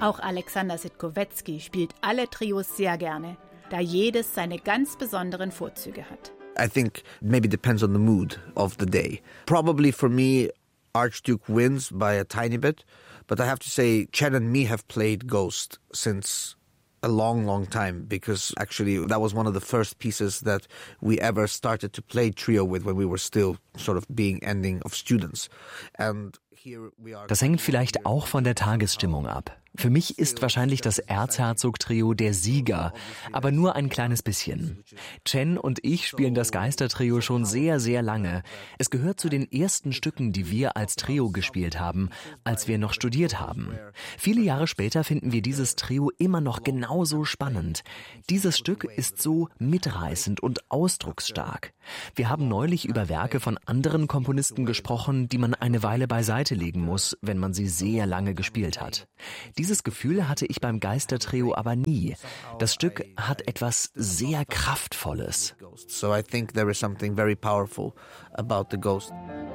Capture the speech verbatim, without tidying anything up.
Auch Alexander Sitkowetzki spielt alle Trios sehr gerne, da jedes seine ganz besonderen Vorzüge hat. I think maybe depends on the mood of the day. Probably for me, Archduke wins by a tiny bit, but I have to say Chen and me have played Ghost since a long, long time, because actually that was one of the first pieces that we ever started to play trio with when we were still sort of being ending of students. And das hängt vielleicht auch von der Tagesstimmung ab. Für mich ist wahrscheinlich das Erzherzog-Trio der Sieger, aber nur ein kleines bisschen. Chen und ich spielen das Geistertrio schon sehr, sehr lange. Es gehört zu den ersten Stücken, die wir als Trio gespielt haben, als wir noch studiert haben. Viele Jahre später finden wir dieses Trio immer noch genauso spannend. Dieses Stück ist so mitreißend und ausdrucksstark. Wir haben neulich über Werke von anderen Komponisten gesprochen, die man eine Weile beiseite legen muss, wenn man sie sehr lange gespielt hat. Dieses Gefühl hatte ich beim Geistertrio aber nie. Das Stück hat etwas sehr Kraftvolles. So I think there is something very powerful about the Ghost.